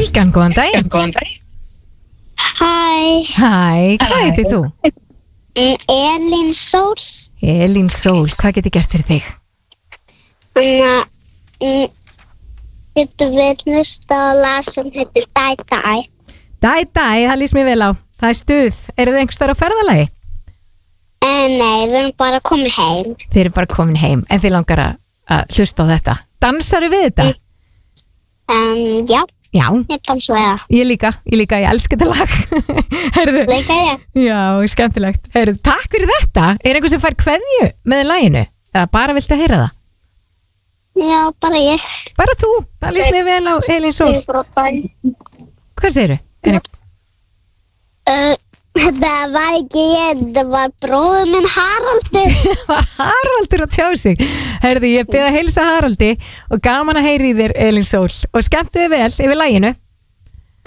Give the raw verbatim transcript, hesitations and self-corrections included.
Helgan, góðan daginn. Góðan daginn. Hæ. Hæ, hvað heitir þú? Elín Sól. Elín Sól, hvað get ég gert fyrir þig? Þannig að getur við hlusta á lag sem heitir Dæ Dæ. Dæ Dæ, það lýst mér vel á. Það er stuð. Eru þið einhvers staðar á ferðalagi? En nei, við erum bara komin heim. Þið eru bara komin heim, en þið langar að, að hlusta á þetta. Dansaru við þetta? Um, já, Já, ég dansa við það. ég líka, ég líka, ég elska þetta lag. Heyrðu, Líka ég. já, skemmtilegt. Heyrðu, takk fyrir þetta. Er einhver sem fær kveðju með laginu? Eða bara viltu heyra það? Já, bara ég. Bara þú, það lýst mér vel á Elín Sól. Hvað segirðu? Er... Uh, það var ekki ég, það var bróður minn Haraldur. Haraldur að tjá sig. Heyrðu, ég bið að heilsa Haraldi og gaman að heyri þér Elín Sól og skemmtu þið vel yfir laginu.